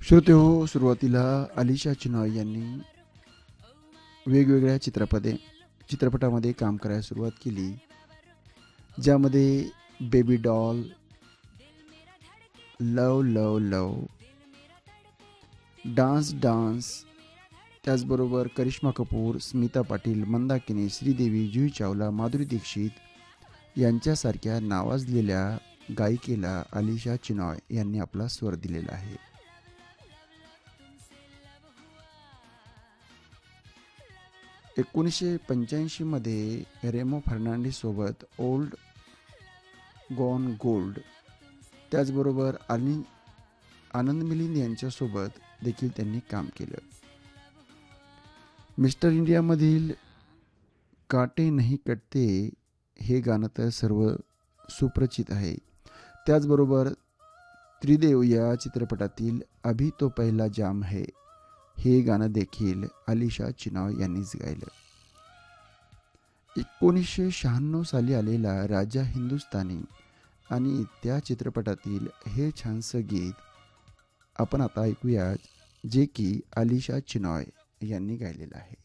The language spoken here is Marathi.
श्रोतेहो, सुरुवातीला अलिशा चिनॉय यांनी वेगवेगळ्या चित्रपटामध्ये काम करायला सुरुवात केली, ज्यामध्ये बेबी डॉल, लव लव लव, डान्स डान्स, त्याचबरोबर करिश्मा कपूर, स्मिता पाटील, मंदाकिनी, श्रीदेवी, जुही चावला, माधुरी दीक्षित यांच्यासारख्या नावाजलेल्या गायिकेला अलिशा चिनॉय यांनी आपला स्वर दिलेला आहे. 1985 मध्ये रेमो फर्नांडिस सोबत ओल्ड गॉन गोल्ड, त्याचबरोबर आनंद मिलिंद यांच्यासोबत देखील त्यांनी काम केलं. मिस्टर इंडियामधील काटे नहीं कटते हे गाणं तर सर्व सुप्रचित आहे. त्याचबरोबर त्रिदेव या चित्रपटातील अभी तो पहला जाम है हे गाणं देखील अलिशा चिनॉय यांनीच गायलं. 1996 साली आलेला राजा हिंदुस्तानी आणि त्या चित्रपटातील हे छानसं गीत आपण आता ऐकूया, जे की अलिशा चिनॉय यांनी गायलेलं आहे.